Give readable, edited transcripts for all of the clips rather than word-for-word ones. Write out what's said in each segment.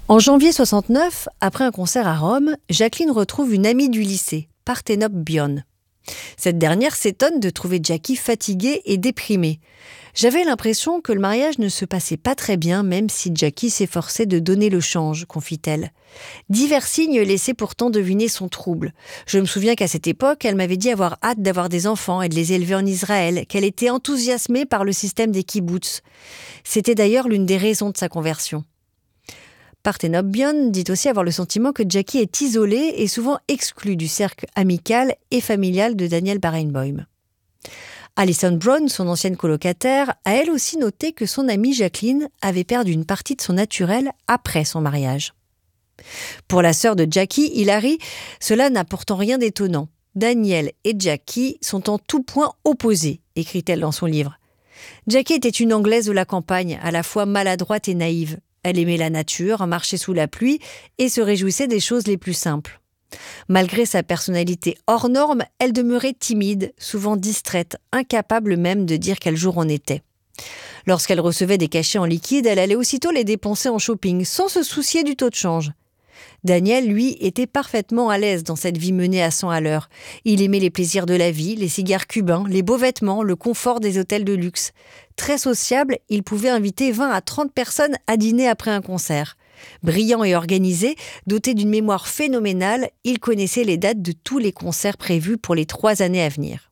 En janvier 69, après un concert à Rome, Jacqueline retrouve une amie du lycée, Partenope Bion. Cette dernière s'étonne de trouver Jackie fatiguée et déprimée. J'avais l'impression que le mariage ne se passait pas très bien, même si Jackie s'efforçait de donner le change, confie-t-elle. Divers signes laissaient pourtant deviner son trouble. Je me souviens qu'à cette époque, elle m'avait dit avoir hâte d'avoir des enfants et de les élever en Israël, qu'elle était enthousiasmée par le système des kibboutz. C'était d'ailleurs l'une des raisons de sa conversion. Partenope Bion dit aussi avoir le sentiment que Jackie est isolée et souvent exclue du cercle amical et familial de Daniel Barenboim. Alison Brown, son ancienne colocataire, a elle aussi noté que son amie Jacqueline avait perdu une partie de son naturel après son mariage. Pour la sœur de Jackie, Hilary, cela n'a pourtant rien d'étonnant. Daniel et Jackie sont en tout point opposés, écrit-elle dans son livre. Jackie était une Anglaise de la campagne, à la fois maladroite et naïve. Elle aimait la nature, marchait sous la pluie et se réjouissait des choses les plus simples. Malgré sa personnalité hors norme, elle demeurait timide, souvent distraite, incapable même de dire quel jour on était. Lorsqu'elle recevait des cachets en liquide, elle allait aussitôt les dépenser en shopping, sans se soucier du taux de change. Daniel, lui, était parfaitement à l'aise dans cette vie menée à 100 à l'heure. Il aimait les plaisirs de la vie, les cigares cubains, les beaux vêtements, le confort des hôtels de luxe. Très sociable, il pouvait inviter 20 à 30 personnes à dîner après un concert. Brillant et organisé, doté d'une mémoire phénoménale, il connaissait les dates de tous les concerts prévus pour les 3 années à venir.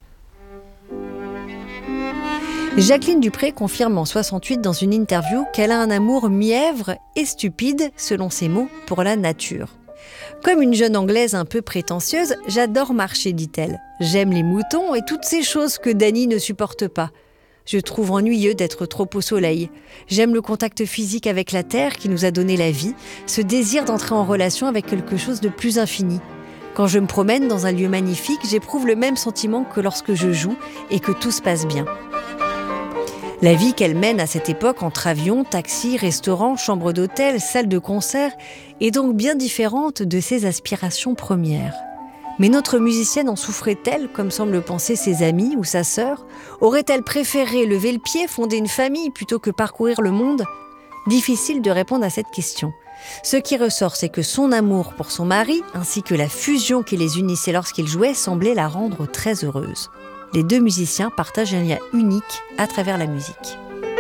Jacqueline Dupré confirme en 68 dans une interview qu'elle a un amour mièvre et stupide, selon ses mots, pour la nature. Comme une jeune Anglaise un peu prétentieuse, j'adore marcher, dit-elle. J'aime les moutons et toutes ces choses que Dany ne supporte pas. Je trouve ennuyeux d'être trop au soleil. J'aime le contact physique avec la terre qui nous a donné la vie, ce désir d'entrer en relation avec quelque chose de plus infini. Quand je me promène dans un lieu magnifique, j'éprouve le même sentiment que lorsque je joue et que tout se passe bien. La vie qu'elle mène à cette époque entre avions, taxis, restaurants, chambres d'hôtel, salles de concert est donc bien différente de ses aspirations premières. Mais notre musicienne en souffrait-elle, comme semblent penser ses amis ou sa sœur ? Aurait-elle préféré lever le pied, fonder une famille plutôt que parcourir le monde ? Difficile de répondre à cette question. Ce qui ressort, c'est que son amour pour son mari, ainsi que la fusion qui les unissait lorsqu'ils jouaient, semblait la rendre très heureuse. Les deux musiciens partagent un lien unique à travers la musique.